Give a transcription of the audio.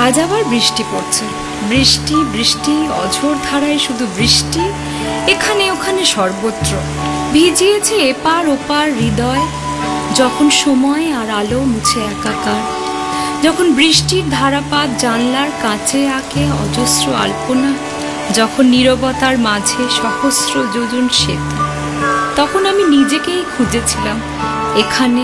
আজ আবার বৃষ্টি পড়ছে। বৃষ্টি বৃষ্টি অঝোর ধারায় শুধু বৃষ্টি, এখানে ওখানে সর্বত্র ভিজিয়েছে এপার ওপার হৃদয়। যখন সময় আর আলো মুছে একাকার, যখন বৃষ্টির ধারাপাত জানলার কাছে আঁকে অজস্র আলপনা, যখন নীরবতার মাঝে সহস্র যোজন সেতু, তখন আমি নিজেকেই খুঁজেছিলাম এখানে